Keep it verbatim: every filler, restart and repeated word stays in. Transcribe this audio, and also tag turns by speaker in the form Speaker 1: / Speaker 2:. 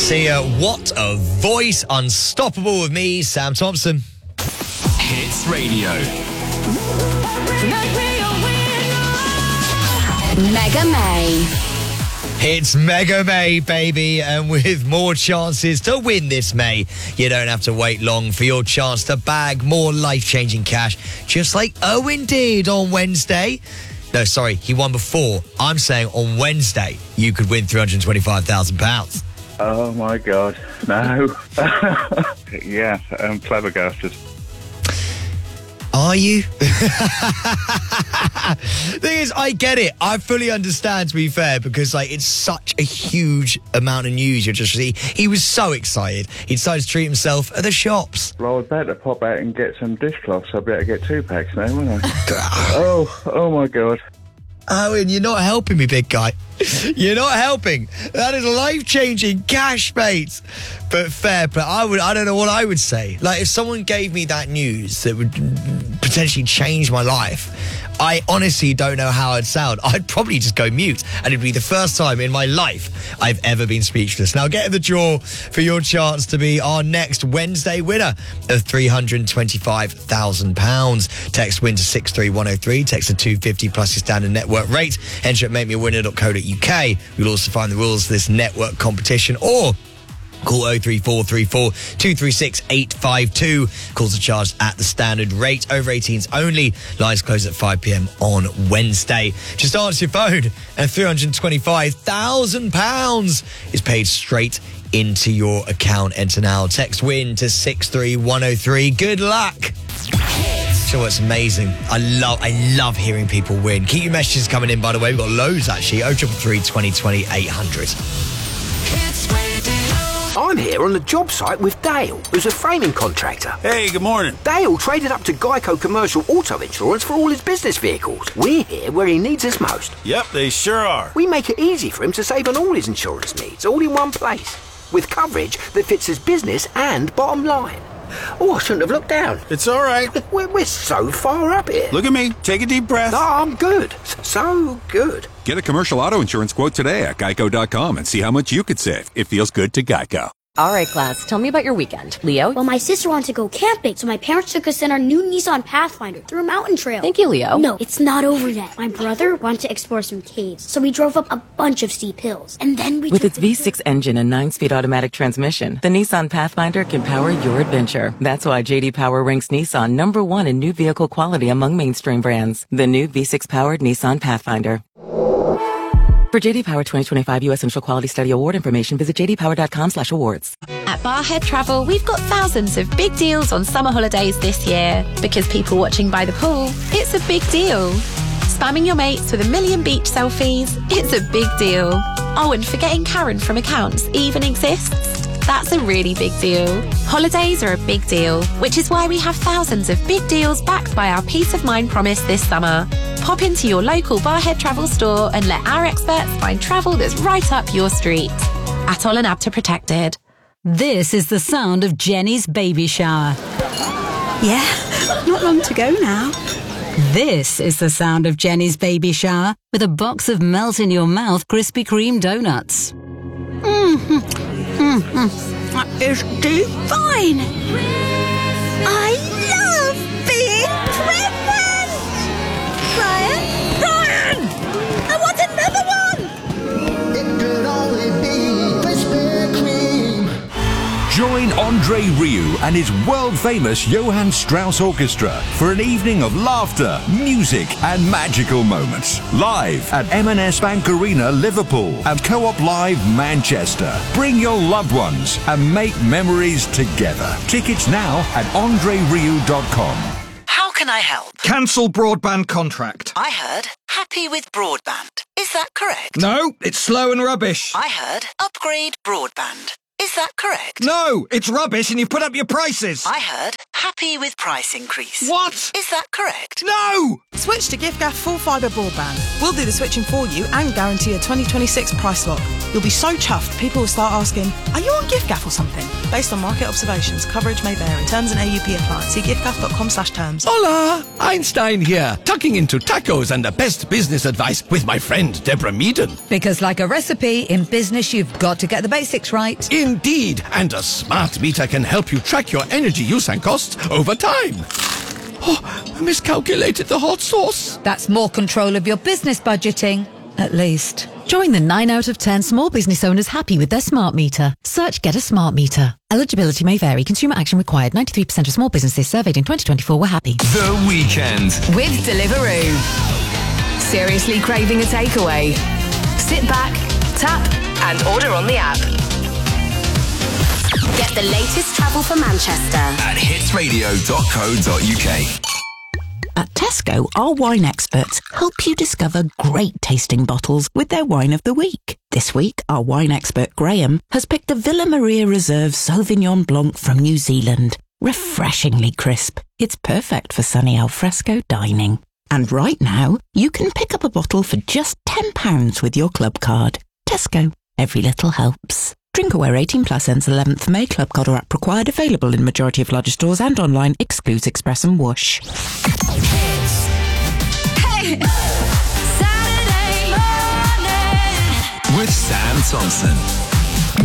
Speaker 1: See, uh, what a voice. Unstoppable with me, Sam Thompson.
Speaker 2: Hits Radio.
Speaker 3: Mega May.
Speaker 1: It's Mega May, baby, and with more chances to win this May, you don't have to wait long for your chance to bag more life-changing cash, just like Owen did on Wednesday. No, sorry, he won before. I'm saying on Wednesday, you could win three hundred twenty-five thousand pounds.
Speaker 4: Oh, my God. No. Yeah, I'm flabbergasted.
Speaker 1: Are you? Thing is, I get it. I fully understand, to be fair, because like it's such a huge amount of news you're just see. He was so excited. He decided to treat himself at the shops.
Speaker 4: Well, I was about to pop out and get some dishcloths. I'd better get two packs now, wouldn't I? oh, oh my God.
Speaker 1: Owen, you're not helping me, big guy. You're not helping. That is life-changing cash, mate. But fair play. I would. I don't know what I would say. Like, if someone gave me that news that would potentially change my life, I honestly don't know how I'd sound. I'd probably just go mute, and it'd be the first time in my life I've ever been speechless. Now, get in the draw for your chance to be our next Wednesday winner of three hundred twenty-five thousand pounds. Text WIN to six three one oh three. Text to two fifty plus your standard network rate. Enter at make me a winner dot co dot uk. You'll also find the rules of this network competition, or call oh three four three four two three six eight five two. Calls are charged at the standard rate. Over eighteens only. Lines close at five p.m. on Wednesday. Just answer your phone and three hundred twenty-five thousand pounds is paid straight into your account. Enter now. Text WIN to six three one oh three. Good luck. So it's amazing. I love I love hearing people win. Keep your messages coming in, by the way. We've got loads, actually. oh triple three twenty twenty eight hundred.
Speaker 5: I'm here on the job site with Dale, who's a framing contractor.
Speaker 6: Hey, good morning.
Speaker 5: Dale traded up to Geico Commercial Auto Insurance for all his business vehicles. We're here where he needs us most.
Speaker 6: Yep, they sure are.
Speaker 5: We make it easy for him to save on all his insurance needs, all in one place, with coverage that fits his business and bottom line. Oh, I shouldn't have looked down.
Speaker 6: It's all right.
Speaker 5: We're, we're so far up here.
Speaker 6: Look at me. Take a deep breath.
Speaker 5: Oh, I'm good. So good.
Speaker 7: Get a commercial auto insurance quote today at geico dot com and see how much you could save. It feels good to Geico.
Speaker 8: All right, class, tell me about your weekend. Leo?
Speaker 9: Well, my sister wanted to go camping, so my parents took us in our new Nissan Pathfinder through a mountain trail.
Speaker 8: Thank you, Leo.
Speaker 9: No, it's not over yet. My brother wanted to explore some caves, so we drove up a bunch of steep hills. And then we
Speaker 10: With its V six engine and nine-speed automatic transmission, the Nissan Pathfinder can power your adventure. That's why J D Power ranks Nissan number one in new vehicle quality among mainstream brands. The new V six-powered Nissan Pathfinder. For J D Power twenty twenty-five U S Central Quality Study Award information, visit j d power dot com slash awards.
Speaker 11: At Barhead Travel, we've got thousands of big deals on summer holidays this year. Because people watching by the pool, it's a big deal. Spamming your mates with a million beach selfies, it's a big deal. Oh, and forgetting Karen from accounts even exists? That's a really big deal. Holidays are a big deal, which is why we have thousands of big deals backed by our Peace of Mind promise this summer. Pop into your local Barhead Travel store and let our experts find travel that's right up your street. Atoll and Abta protected.
Speaker 12: This is the sound of Jenny's baby shower.
Speaker 13: Yeah, not long to go now.
Speaker 12: This is the sound of Jenny's baby shower with a box of melt-in-your-mouth Krispy Kreme donuts.
Speaker 13: Mm-hmm. Mm-hmm. That is divine. I love being pregnant. Brian, Brian, I want another one. It could only be Krispy Kreme.
Speaker 14: Join Andre Rieu and his world-famous Johann Strauss Orchestra for an evening of laughter, music and magical moments. Live at M and S Bank Arena, Liverpool and Co-op Live, Manchester. Bring your loved ones and make memories together. Tickets now at andre rieu dot com.
Speaker 15: How can I help?
Speaker 16: Cancel broadband contract.
Speaker 15: I heard happy with broadband. Is that correct?
Speaker 16: No, it's slow and rubbish.
Speaker 15: I heard upgrade broadband. Is that correct?
Speaker 16: No, it's rubbish and you've put up your prices.
Speaker 15: I heard happy with price increase.
Speaker 16: What?
Speaker 15: Is that correct?
Speaker 16: No!
Speaker 17: Switch to giffgaff full fibre broadband. We'll do the switching for you and guarantee a twenty twenty-six price lock. You'll be so chuffed, people will start asking, are you on giffgaff or something? Based on market observations, coverage may vary. Terms and A U P apply. See giffgaff.com slash terms.
Speaker 18: Hola! Einstein here, tucking into tacos and the best business advice with my friend Deborah Meaden.
Speaker 19: Because like a recipe, in business you've got to get the basics right.
Speaker 18: Indeed, and a smart meter can help you track your energy use and costs over time. Oh, I miscalculated the hot sauce.
Speaker 19: That's more control of your business budgeting, at least.
Speaker 20: Join the nine out of ten small business owners happy with their smart meter. Search Get a Smart Meter. Eligibility may vary. Consumer action required. ninety-three percent of small businesses surveyed in twenty twenty-four were happy.
Speaker 2: The Weekend.
Speaker 3: With Deliveroo. Seriously craving a takeaway? Sit back, tap, and order on the app. Get the latest travel for Manchester
Speaker 2: At hits radio dot co dot uk.
Speaker 21: At Tesco, our wine experts help you discover great tasting bottles with their wine of the week. This week, our wine expert Graham has picked a Villa Maria Reserve Sauvignon Blanc from New Zealand. Refreshingly crisp. It's perfect for sunny alfresco dining. And right now, you can pick up a bottle for just ten pounds with your club card. Tesco. Every little helps. Drink aware eighteen plus ends eleventh of May. Club card or app required. Available in majority of larger stores and online. Excludes Express and Whoosh.
Speaker 3: Hey! Saturday morning!
Speaker 2: With Sam Thompson.